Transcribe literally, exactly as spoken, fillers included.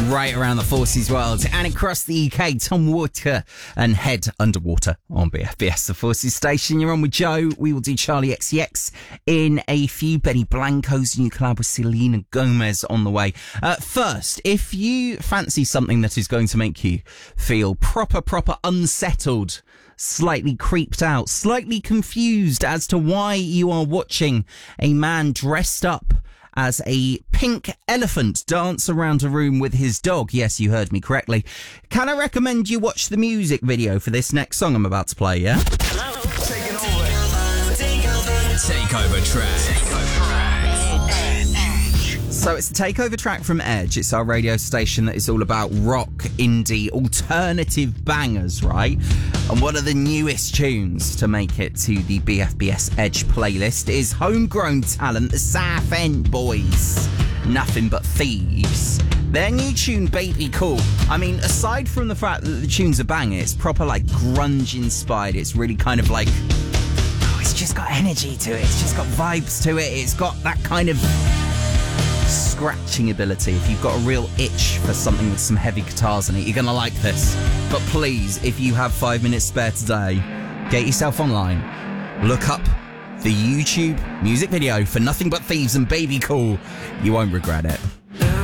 right around the Forces world and across the U K. Tom Walker and Head Underwater on B F B S, the Forces station. You're on with Joe. We will do Charlie X C X in a few. Benny Blanco's new collab with Selena Gomez on the way. Uh, first, if you fancy something that is going to make you feel proper, proper unsettled, slightly creeped out, slightly confused as to why you are watching a man dressed up as a pink elephant dance around a room with his dog. Yes, you heard me correctly. Can I recommend you watch the music video for this next song I'm about to play, yeah? Hello. Taking over. Take over. Takeover track. Takeover track. So it's the Takeover track from Edge. It's our radio station that is all about rock, indie, alternative bangers, right? And one of the newest tunes to make it to the B F B S Edge playlist is homegrown talent, the South End Boys. Nothing But Thieves. Their new tune, Baby Cool. I mean, aside from the fact that the tunes are banging, it's proper like grunge inspired. It's really kind of like, oh, it's just got energy to it. It's just got vibes to it. It's got that kind of scratching ability. If you've got a real itch for something with some heavy guitars in it, you're gonna like this. But please, if you have five minutes spare today, get yourself online, look up the YouTube music video for Nothing But Thieves and Baby Cool. You won't regret it.